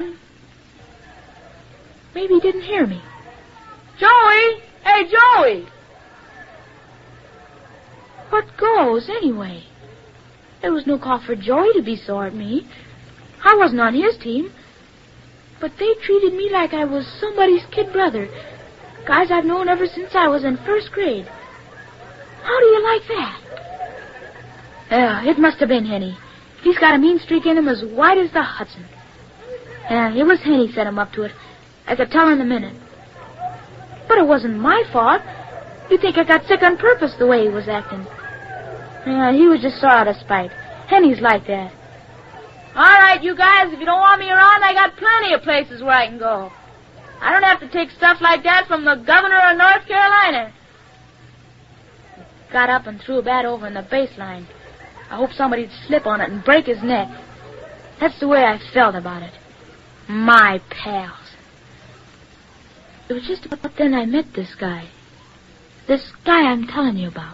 Maybe he didn't hear me. Joey! Hey, Joey! What goes, anyway? There was no call for Joey to be sore at me. I wasn't on his team. But they treated me like I was somebody's kid brother. Guys I've known ever since I was in first grade. How do you like that? It must have been Henny. He's got a mean streak in him as white as the Hudson. It was Henny set him up to it. I could tell in a minute. But it wasn't my fault. You'd think I got sick on purpose the way he was acting. He was just sore out of spite. Henny's like that. All right, you guys, if you don't want me around, I got plenty of places where I can go. I don't have to take stuff like that from the governor of North Carolina. Got up and threw a bat over in the baseline. I hoped somebody'd slip on it and break his neck. That's the way I felt about it. My pals. It was just about then I met this guy. This guy I'm telling you about.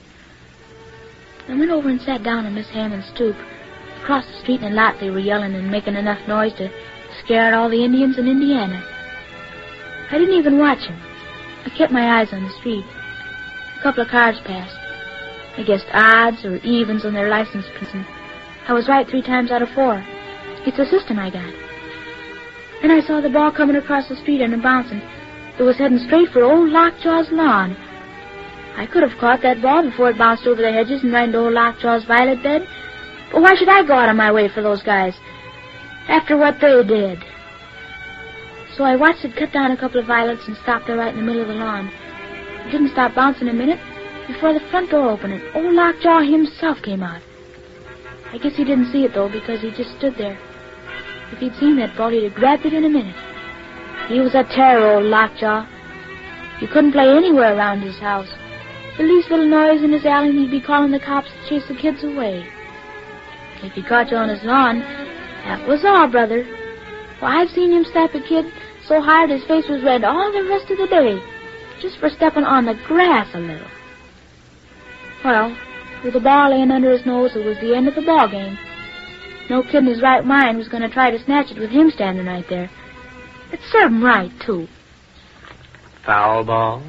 I went over and sat down on Miss Hammond's stoop. Across the street in a lot they were yelling and making enough noise to scare out all the Indians in Indiana. I didn't even watch them. I kept my eyes on the street. A couple of cars passed. I guessed odds or evens on their license plates, and I was right 3 times out of 4. It's a system I got. Then I saw the ball coming across the street and bouncing. It was heading straight for old Lockjaw's lawn. I could have caught that ball before it bounced over the hedges and right into old Lockjaw's violet bed. But why should I go out of my way for those guys after what they did? So I watched it cut down a couple of violets and stop there right in the middle of the lawn. It didn't stop bouncing a minute before the front door opened and old Lockjaw himself came out. I guess he didn't see it, though, because he just stood there. If he'd seen that ball, he'd have grabbed it in a minute. He was a terror, old Lockjaw. You couldn't play anywhere around his house. The least little noise in his alley and he'd be calling the cops to chase the kids away. If he caught you on his lawn, that was all, brother. Why, I've seen him slap a kid so hard his face was red all the rest of the day, just for stepping on the grass a little. Well, with the ball laying under his nose, it was the end of the ball game. No kid in his right mind was going to try to snatch it with him standing right there. It served him right, too. Foul ball?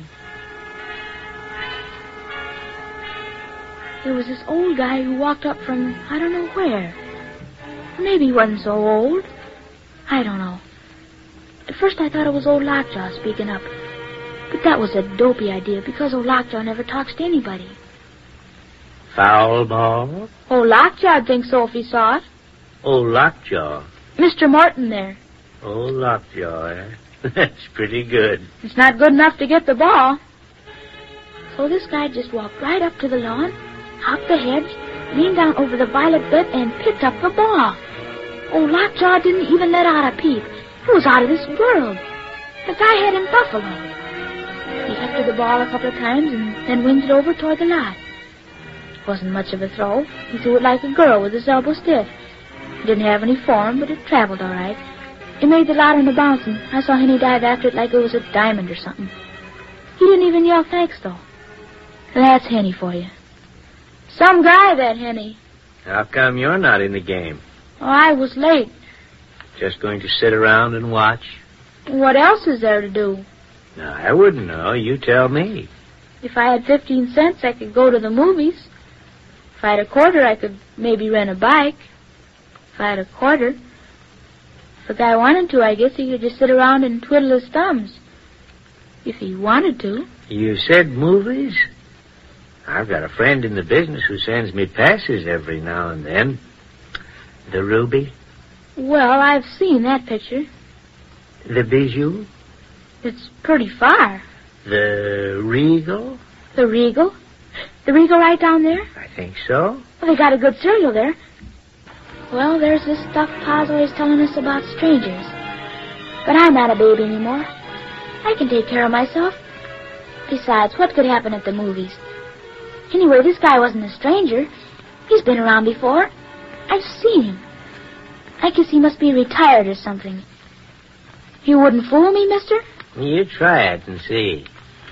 There was this old guy who walked up from I don't know where. Maybe he wasn't so old. I don't know. At first I thought it was old Lockjaw speaking up. But that was a dopey idea because old Lockjaw never talks to anybody. Foul ball? Old Lockjaw'd think so if he saw it. Old Lockjaw? Mr. Morton there. Old Lockjaw, eh? That's pretty good. It's not good enough to get the ball. So this guy just walked right up to the lawn, hopped the hedge, leaned down over the violet bed, and picked up the ball. Old Lockjaw didn't even let out a peep. It was out of this world. The guy had him buffaloed. He hefted the ball a couple of times and then winged it over toward the lot. It wasn't much of a throw. He threw it like a girl with his elbow stiff. It didn't have any form, but it traveled all right. It made the lot on the bounce, and I saw Henny dive after it like it was a diamond or something. He didn't even yell thanks, though. That's Henny for you. Some guy, that Henny. How come you're not in the game? Oh, I was late. Just going to sit around and watch? What else is there to do? No, I wouldn't know. You tell me. If I had 15 cents, I could go to the movies. If I had a quarter, I could maybe rent a bike. If I had a quarter... If a guy wanted to, I guess he could just sit around and twiddle his thumbs. If he wanted to. You said movies? I've got a friend in the business who sends me passes every now and then. The Ruby? Well, I've seen that picture. The Bijou? It's pretty far. The Regal? The Regal? The Regal right down there? I think so. Well, they got a good cereal there. Well, there's this stuff Pa's always telling us about strangers. But I'm not a baby anymore. I can take care of myself. Besides, what could happen at the movies? Anyway, this guy wasn't a stranger. He's been around before. I've seen him. I guess he must be retired or something. You wouldn't fool me, mister? You try it and see.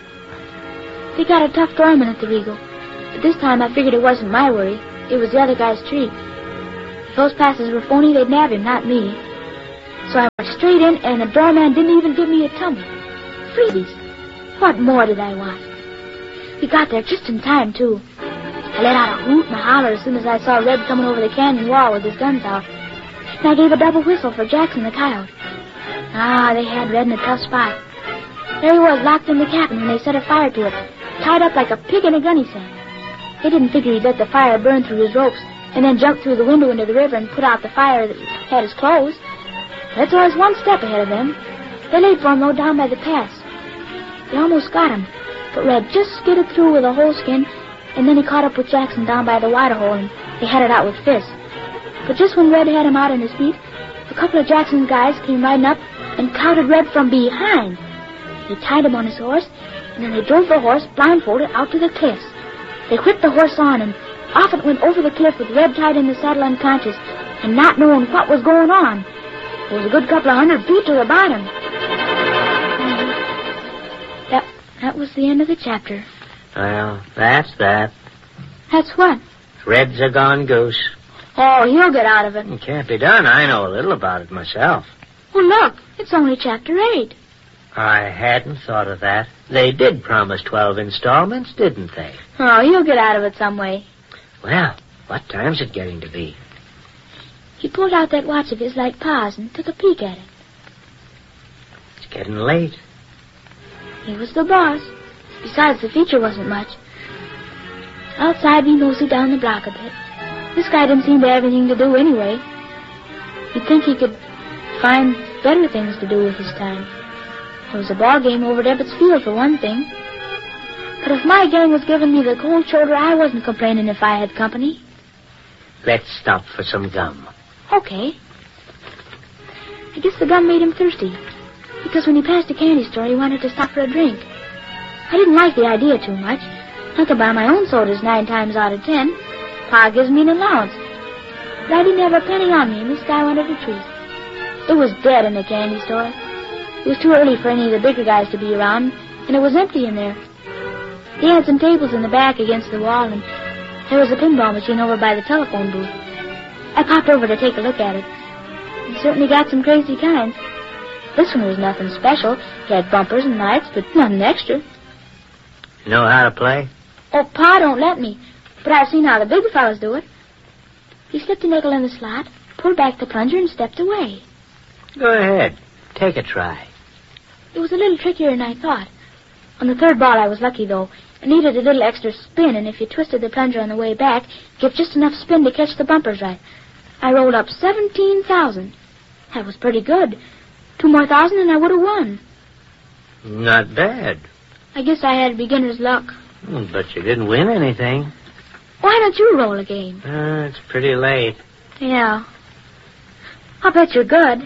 They got a tough doorman at the Regal. But this time I figured it wasn't my worry. It was the other guy's treat. If those passes were phony, they'd nab him, not me. So I went straight in, and the doorman didn't even give me a tumble. Freebies. What more did I want? We got there just in time, too. I let out a hoot and a holler as soon as I saw Red coming over the canyon wall with his guns out. And I gave a double whistle for Jackson the coyote. Ah, they had Red in a tough spot. There he was, locked in the cabin when they set a fire to it, tied up like a pig in a gunny sack. They didn't figure he'd let the fire burn through his ropes and then jump through the window into the river and put out the fire that had his clothes. Red's always one step ahead of them. They laid for him, though, down by the pass. They almost got him, but Red just skidded through with a whole skin, and then he caught up with Jackson down by the water hole, and they had it out with fists. But just when Red had him out on his feet, a couple of Jackson's guys came riding up and counted Red from behind. They tied him on his horse, and then they drove the horse blindfolded out to the cliffs. They whipped the horse on, and off it went over the cliff with Red tied in the saddle unconscious and not knowing what was going on. It was a good couple of 100 feet to the bottom. That was the end of the chapter. Well, that's that. That's what? Red's a gone goose. Oh, he'll get out of it. It can't be done. I know a little about it myself. Well, look, it's only chapter 8. I hadn't thought of that. They did promise 12 installments, didn't they? Oh, he'll get out of it some way. Well, what time's it getting to be? He pulled out that watch of his like Pa's and took a peek at it. It's getting late. He was the boss. Besides, the feature wasn't much. Outside, we moseyed down the block a bit. This guy didn't seem to have anything to do anyway. You'd think he could find better things to do with his time. There was a ball game over at Ebbets Field, for one thing. But if my gang was giving me the cold shoulder, I wasn't complaining if I had company. Let's stop for some gum. Okay. I guess the gum made him thirsty, because when he passed a candy store, he wanted to stop for a drink. I didn't like the idea too much. I could buy my own sodas 9 times out of 10. Pa gives me an allowance. But I didn't have a penny on me, and this guy wanted a treat. It was dead in the candy store. It was too early for any of the bigger guys to be around, and it was empty in there. They had some tables in the back against the wall, and there was a pinball machine over by the telephone booth. I popped over to take a look at it. It certainly got some crazy kinds. This one was nothing special. It had bumpers and lights, but nothing extra. You know how to play? Oh, Pa don't let me, but I've seen how the big fellas do it. He slipped a nickel in the slot, pulled back the plunger, and stepped away. Go ahead. Take a try. It was a little trickier than I thought. On the third ball, I was lucky, though. It needed a little extra spin, and if you twisted the plunger on the way back, give just enough spin to catch the bumpers right. I rolled up 17,000. That was pretty good. 2 more thousand, and I would have won. Not bad. I guess I had beginner's luck. But you didn't win anything. Why don't you roll a game? It's pretty late. Yeah. I'll bet you're good.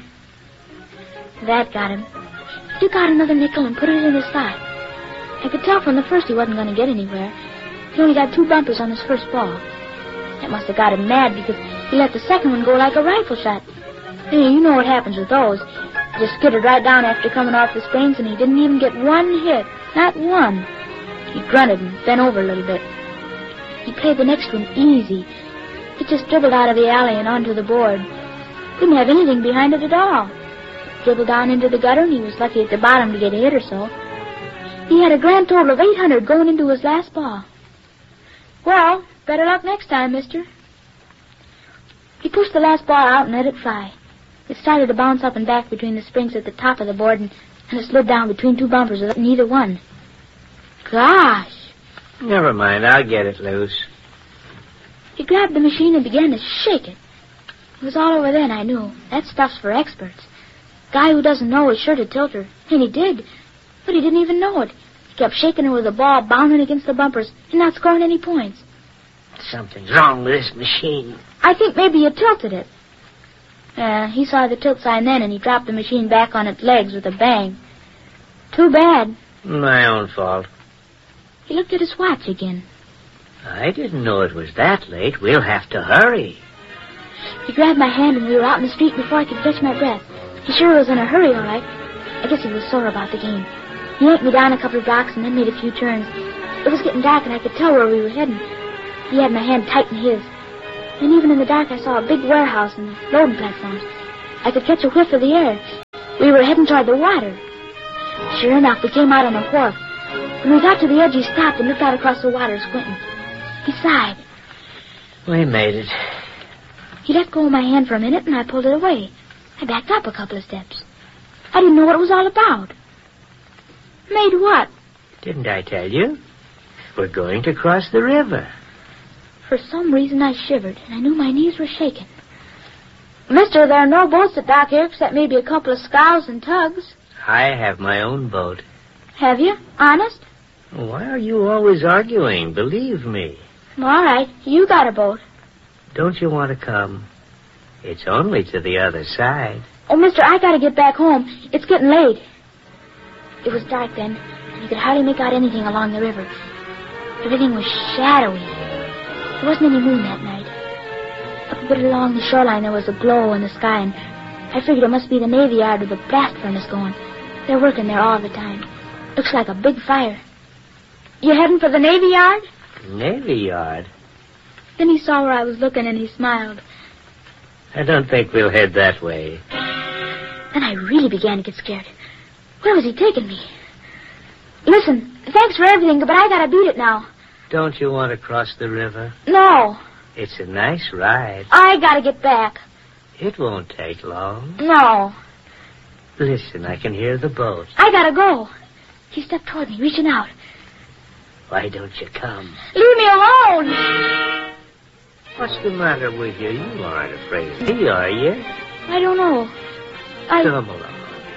That got him. He got another nickel and put it in his slot. I could tell from the first he wasn't going to get anywhere. He only got 2 bumpers on his first ball. That must have got him mad because he let the second one go like a rifle shot. Hey, you know what happens with those. He just skidded right down after coming off the springs, and he didn't even get one hit. Not one. He grunted and bent over a little bit. He played the next one easy. It just dribbled out of the alley and onto the board. Didn't have anything behind it at all. Dribbled down into the gutter, and he was lucky at the bottom to get a hit or so. He had a grand total of 800 going into his last ball. Well, better luck next time, mister. He pushed the last ball out and let it fly. It started to bounce up and back between the springs at the top of the board, and it slid down between 2 bumpers without neither one. Gosh! Never mind, I'll get it loose. He grabbed the machine and began to shake it. It was all over then, I knew. That stuff's for experts. Guy who doesn't know is sure to tilt her. And he did. But he didn't even know it. He kept shaking her with the ball, bounding against the bumpers, and not scoring any points. Something's wrong with this machine. I think maybe you tilted it. He saw the tilt sign then, and he dropped the machine back on its legs with a bang. Too bad. My own fault. He looked at his watch again. I didn't know it was that late. We'll have to hurry. He grabbed my hand, and we were out in the street before I could catch my breath. He sure was in a hurry, all right. I guess he was sore about the game. He yanked me down a couple of blocks and then made a few turns. It was getting dark, and I could tell where we were heading. He had my hand tight in his. And even in the dark, I saw a big warehouse and loading platforms. I could catch a whiff of the air. We were heading toward the water. Sure enough, we came out on a wharf. When we got to the edge, he stopped and looked out across the water, squinting. He sighed. We made it. He let go of my hand for a minute, and I pulled it away. I backed up a couple of steps. I didn't know what it was all about. Made what? Didn't I tell you? We're going to cross the river. For some reason, I shivered, and I knew my knees were shaking. Mister, there are no boats at dock here except maybe a couple of scows and tugs. I have my own boat. Have you? Honest? Why are you always arguing? Believe me. All right. You got a boat. Don't you want to come? It's only to the other side. Oh, mister, I gotta get back home. It's getting late. It was dark then, and you could hardly make out anything along the river. Everything was shadowy. There wasn't any moon that night. Up a bit along the shoreline, there was a glow in the sky, and I figured it must be the Navy Yard with the blast furnace going. They're working there all the time. Looks like a big fire. You heading for the Navy Yard? Navy Yard? Then he saw where I was looking, and he smiled. I don't think we'll head that way. Then I really began to get scared. Where was he taking me? Listen, thanks for everything, but I gotta beat it now. Don't you want to cross the river? No. It's a nice ride. I gotta get back. It won't take long. No. Listen, I can hear the boat. I gotta go. He stepped toward me, reaching out. Why don't you come? Leave me alone. What's the matter with you? You aren't afraid of me, are you? I don't know. Come along.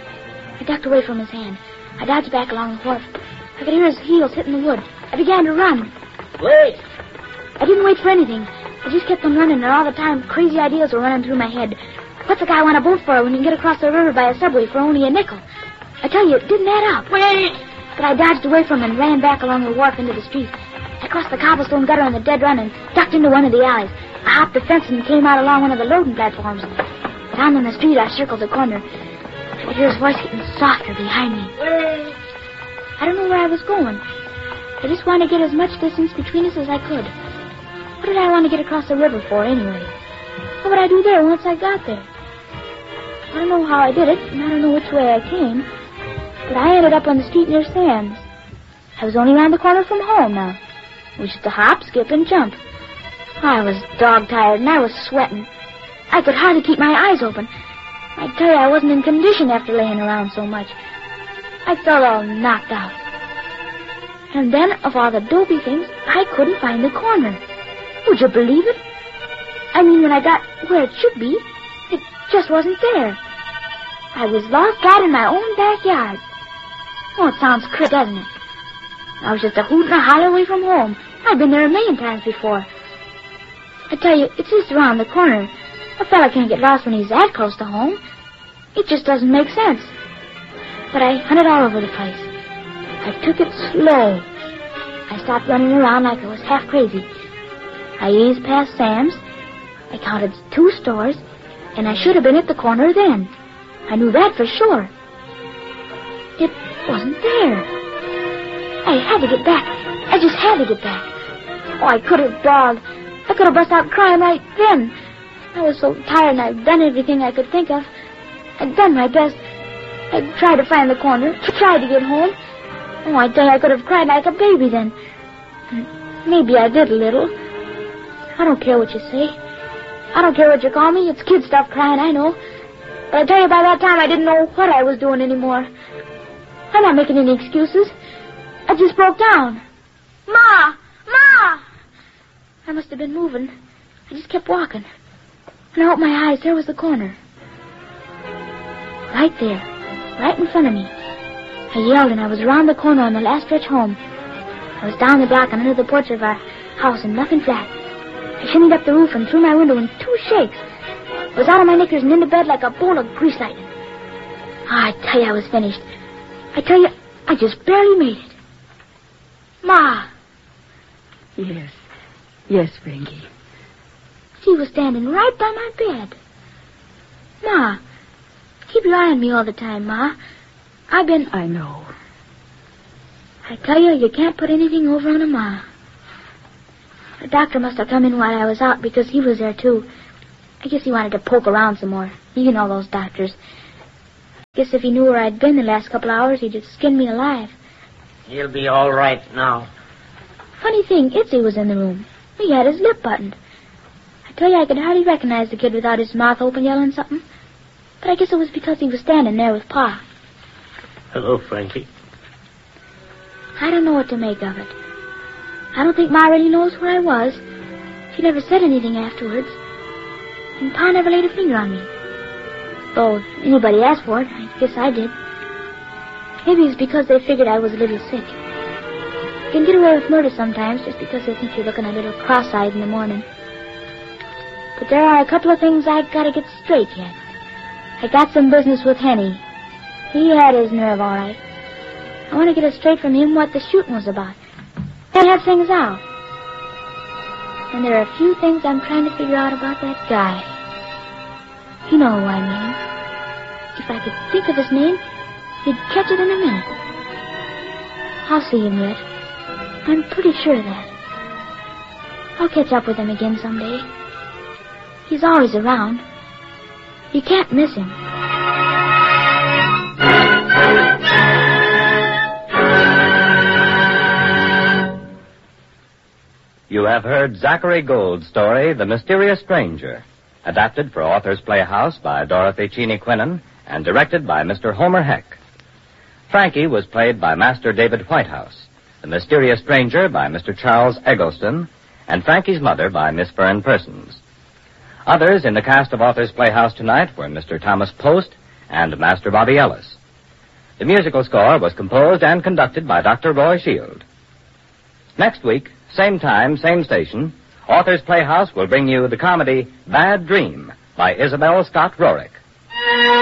I ducked away from his hand. I dodged back along the wharf. I could hear his heels hitting the wood. I began to run. Wait! I didn't wait for anything. I just kept on running, and all the time, crazy ideas were running through my head. What's a guy want a boat for when you can get across the river by a subway for only a nickel? I tell you, it didn't add up. Wait! But I dodged away from him and ran back along the wharf into the street. I crossed the cobblestone gutter on the dead run and ducked into one of the alleys. I hopped the fence and came out along one of the loading platforms. Down in the street, I circled the corner. I could hear his voice getting softer behind me. Wait! I don't know where I was going. I just wanted to get as much distance between us as I could. What did I want to get across the river for, anyway? What would I do there once I got there? I don't know how I did it, and I don't know which way I came, but I ended up on the street near Sam's. I was only around the corner from home now. It was just a hop, skip, and jump. I was dog-tired, and I was sweating. I could hardly keep my eyes open. I tell you, I wasn't in condition after laying around so much. I felt all knocked out. And then, of all the dopey things, I couldn't find the corner. Would you believe it? I mean, when I got where it should be, it just wasn't there. I was lost right in my own backyard. Oh, it sounds crit, doesn't it? I was just a hoot and a holler away from home. I'd been there a million times before. I tell you, it's just around the corner. A fella can't get lost when he's that close to home. It just doesn't make sense. But I hunted all over the place. I took it slow. I stopped running around like I was half crazy. I eased past Sam's. I counted 2 stores, and I should have been at the corner then. I knew that for sure. It wasn't there. I had to get back. I just had to get back. Oh, I could have bawled. I could have burst out crying right then. I was so tired, and I'd done everything I could think of. I'd done my best. I tried to find the corner, tried to get home. Oh, I tell you, I could have cried like a baby then. Maybe I did a little. I don't care what you say. I don't care what you call me. It's kid stuff crying, I know. But I tell you, by that time, I didn't know what I was doing anymore. I'm not making any excuses. I just broke down. Ma! Ma! I must have been moving. I just kept walking. When I opened my eyes, there was the corner. Right there. Right in front of me. I yelled, and I was around the corner on the last stretch home. I was down the block and under the porch of our house and nothing flat. I shinnied up the roof and through my window in 2 shakes. I was out of my knickers and into bed like a bowl of grease lightning. I tell you, I was finished. I tell you, I just barely made it. Ma! Yes. Yes, Frankie. She was standing right by my bed. Ma, keep your eye on me all the time, Ma. I know. I tell you, you can't put anything over on a Ma. The doctor must have come in while I was out because he was there, too. I guess he wanted to poke around some more. You know those doctors. I guess if he knew where I'd been the last couple hours, he'd just skin me alive. He'll be all right now. Funny thing, Itzy was in the room. He had his lip buttoned. I tell you, I could hardly recognize the kid without his mouth open yelling something. But I guess it was because he was standing there with Pa. Hello, Frankie. I don't know what to make of it. I don't think Ma really knows where I was. She never said anything afterwards. And Pa never laid a finger on me. Though anybody asked for it, I guess I did. Maybe it's because they figured I was a little sick. You can get away with murder sometimes just because they think you're looking a little cross-eyed in the morning. But there are a couple of things I've got to get straight yet. I got some business with Henny. He had his nerve all right. I want to get it straight from him what the shooting was about. And have things out. And there are a few things I'm trying to figure out about that guy. You know who I mean. If I could think of his name, he'd catch it in a minute. I'll see him yet. I'm pretty sure of that. I'll catch up with him again someday. He's always around. You can't miss him. You have heard Zachary Gould's story, The Mysterious Stranger, adapted for Authors Playhouse by Dorothy Cheney Quinnen and directed by Mr. Homer Heck. Frankie was played by Master David Whitehouse, The Mysterious Stranger by Mr. Charles Eggleston, and Frankie's mother by Miss Fern Persons. Others in the cast of Authors Playhouse tonight were Mr. Thomas Post and Master Bobby Ellis. The musical score was composed and conducted by Dr. Roy Shield. Next week, same time, same station, Authors Playhouse will bring you the comedy Bad Dream by Isabel Scott Rorick.